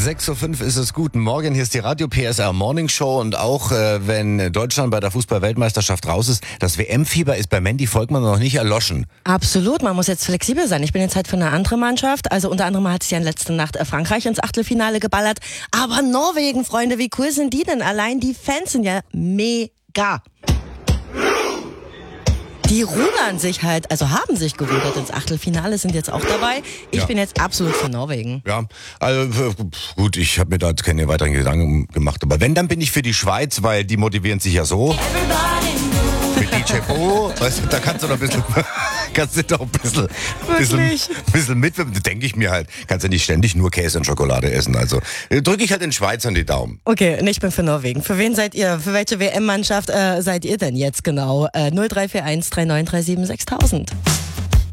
6:05 Uhr ist es. Guten Morgen, hier ist die Radio PSR Morning Show und auch wenn Deutschland bei der Fußball-Weltmeisterschaft raus ist, das WM-Fieber ist bei Mandy Volkmann noch nicht erloschen. Absolut, man muss jetzt flexibel sein. Ich bin jetzt halt für eine andere Mannschaft, also unter anderem hat sich ja in letzter Nacht Frankreich ins Achtelfinale geballert, aber Norwegen, Freunde, wie cool sind die denn? Allein die Fans sind ja mega. Die rudern sich halt, also haben sich gerudert ins Achtelfinale, sind jetzt auch dabei. Ich bin jetzt absolut für Norwegen. Ja, also gut, ich habe mir da keine weiteren Gedanken gemacht. Aber wenn, dann bin ich für die Schweiz, weil die motivieren sich ja so. Mit DJ Bo, weißt du, da kannst du doch ein bisschen mitwirken. Denke ich mir halt, kannst ja nicht ständig nur Käse und Schokolade essen. Also drücke ich halt den Schweizern die Daumen. Okay, und ich bin für Norwegen. Für wen seid ihr? Für welche WM-Mannschaft seid ihr denn jetzt genau? 0341 3937 6000.